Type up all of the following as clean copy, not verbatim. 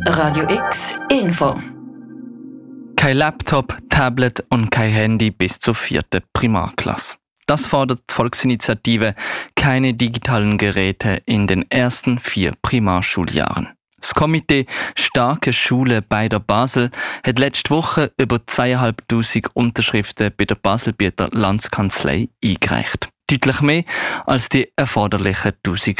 Radio X Info. Kein Laptop, Tablet und kein Handy bis zur 4. Primarklasse. Das fordert die Volksinitiative «Keine digitalen Geräte in den ersten 4 Primarschuljahren». Das Komitee «Starke Schule» bei der Basel hat letzte Woche über 2500 Unterschriften bei der Baselbieter Landskanzlei eingereicht. Deutlich mehr als die erforderlichen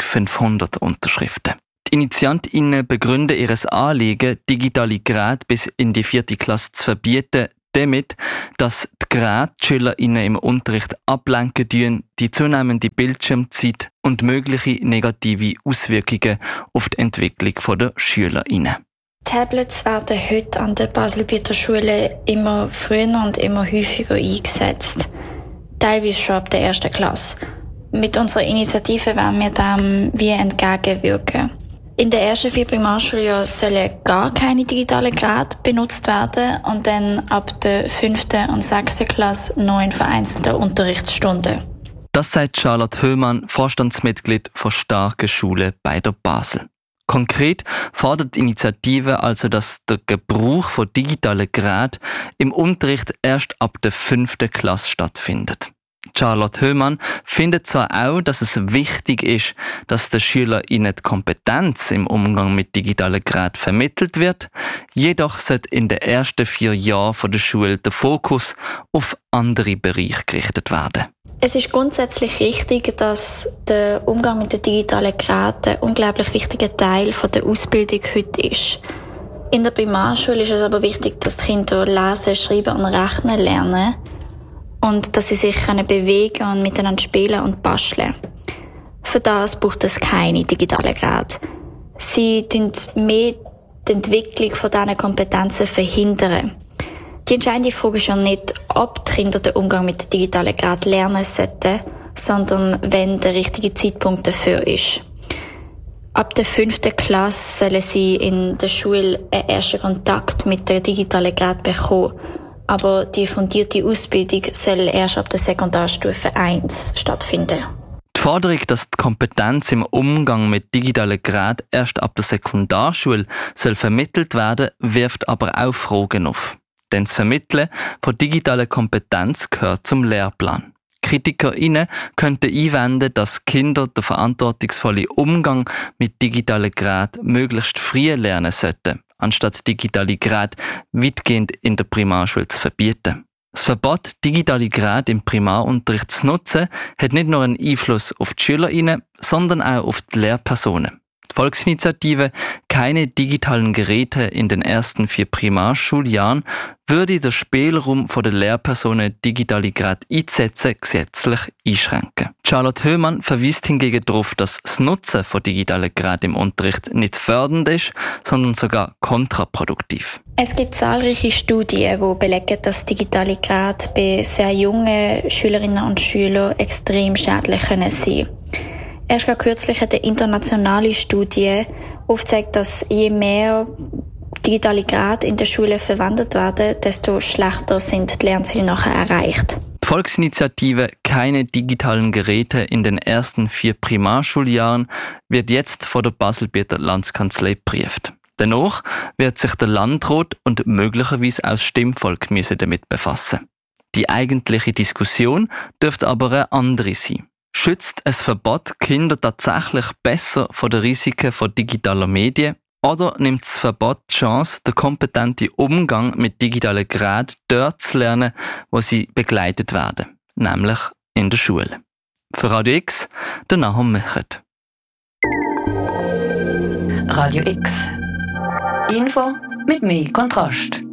1500 Unterschriften. Die InitiantInnen begründen ihr Anliegen, digitale Geräte bis in die 4. Klasse zu verbieten, damit, dass die Geräte die SchülerInnen im Unterricht ablenken tun, die zunehmende Bildschirmzeit und mögliche negative Auswirkungen auf die Entwicklung der SchülerInnen. Tablets werden heute an der Baselbieter Schule immer früher und immer häufiger eingesetzt. Teilweise schon ab der 1. Klasse. Mit unserer Initiative wollen wir dem wie entgegenwirken. In den ersten 4 Primarschuljahren sollen gar keine digitalen Geräte benutzt werden und dann ab der 5. und 6. Klasse noch in vereinzelten Unterrichtsstunden. Das sagt Charlotte Höhmann, Vorstandsmitglied von «Starke Schule» bei der Basel. Konkret fordert die Initiative also, dass der Gebrauch von digitalen Geräten im Unterricht erst ab der 5. Klasse stattfindet. Charlotte Höhmann findet zwar auch, dass es wichtig ist, dass den SchülerInnen die Kompetenz im Umgang mit digitalen Geräten vermittelt wird, jedoch sollte in den ersten 4 Jahren der Schule der Fokus auf andere Bereiche gerichtet werden. Es ist grundsätzlich richtig, dass der Umgang mit den digitalen Geräten ein unglaublich wichtiger Teil der Ausbildung heute ist. In der Primarschule ist es aber wichtig, dass die Kinder lesen, schreiben und rechnen lernen und dass sie sich bewegen und miteinander spielen und basteln. Für das braucht es keine digitalen Geräte. Sie verhindern mehr die Entwicklung dieser Kompetenzen verhindern. Die entscheidende Frage ist ja nicht, ob die Kinder den Umgang mit den digitalen Geräten lernen sollten, sondern wenn der richtige Zeitpunkt dafür ist. Ab der 5. Klasse sollen sie in der Schule einen ersten Kontakt mit den digitalen Geräten bekommen. Aber die fundierte Ausbildung soll erst ab der Sekundarstufe 1 stattfinden. Die Forderung, dass die Kompetenz im Umgang mit digitalen Geräten erst ab der Sekundarschule soll vermittelt werden, wirft aber auch Fragen auf. Denn das Vermitteln von digitaler Kompetenz gehört zum Lehrplan. KritikerInnen könnten einwenden, dass Kinder den verantwortungsvollen Umgang mit digitalen Geräten möglichst früh lernen sollten, anstatt digitale Geräte weitgehend in der Primarschule zu verbieten. Das Verbot, digitale Geräte im Primarunterricht zu nutzen, hat nicht nur einen Einfluss auf die SchülerInnen, sondern auch auf die Lehrpersonen. Die Volksinitiative «Keine digitalen Geräte in den ersten 4 Primarschuljahren» würde den Spielraum der Lehrpersonen, digitale Geräte einzusetzen, gesetzlich einschränken. Charlotte Höhmann verweist hingegen darauf, dass das Nutzen von digitalen Geräten im Unterricht nicht fördernd ist, sondern sogar kontraproduktiv. Es gibt zahlreiche Studien, die belegen, dass digitale Geräte bei sehr jungen Schülerinnen und Schülern extrem schädlich sein können. Erst kürzlich hat eine internationale Studie aufgezeigt, dass je mehr digitale Geräte in der Schule verwendet werden, desto schlechter sind die Lernziele nachher erreicht. Die Volksinitiative «Keine digitalen Geräte in den ersten 4 Primarschuljahren» wird jetzt von der Baselbieter Landskanzlei geprüft. Danach wird sich der Landrat und möglicherweise auch das Stimmvolk damit befassen. Die eigentliche Diskussion dürfte aber eine andere sein. Schützt ein Verbot Kinder tatsächlich besser vor den Risiken von digitaler Medien? Oder nimmt das Verbot die Chance, den kompetenten Umgang mit digitalen Geräten dort zu lernen, wo sie begleitet werden, nämlich in der Schule? Für Radio X, der Nahum Mechert. Radio X Info mit mehr Kontrast.